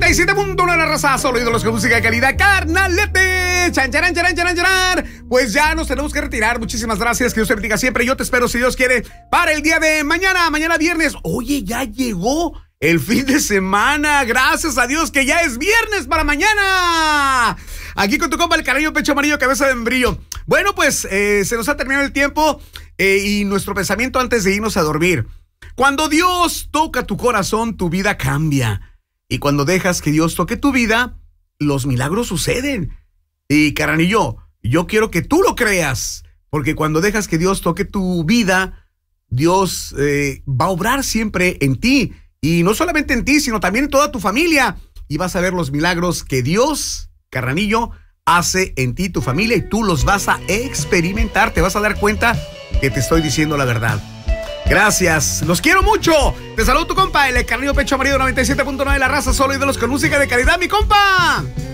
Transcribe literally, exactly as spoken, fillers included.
noventa y siete punto uno de la raza, solo ídolos con música de calidad, carnalete. Chan, charan, charan, charan, charan. Pues ya nos tenemos que retirar. Muchísimas gracias, que Dios te bendiga siempre. Yo te espero, si Dios quiere, para el día de mañana, mañana viernes. Oye, ya llegó el fin de semana. Gracias a Dios que ya es viernes para mañana. Aquí con tu compa el Carreño Pecho Amarillo, cabeza de membrillo. Bueno, pues eh, se nos ha terminado el tiempo eh, y nuestro pensamiento antes de irnos a dormir. Cuando Dios toca tu corazón, tu vida cambia. Y cuando dejas que Dios toque tu vida, los milagros suceden. Y carnalillo, yo quiero que tú lo creas, porque cuando dejas que Dios toque tu vida, Dios eh, va a obrar siempre en ti. Y no solamente en ti, sino también en toda tu familia. Y vas a ver los milagros que Dios, carnalillo, hace en ti, tu familia, y tú los vas a experimentar. Te vas a dar cuenta que te estoy diciendo la verdad. Gracias, los quiero mucho. Te saludo tu compa, el Carrillo Pecho Amarillo noventa y siete punto nueve de la raza, solo ídolos con música de calidad, mi compa.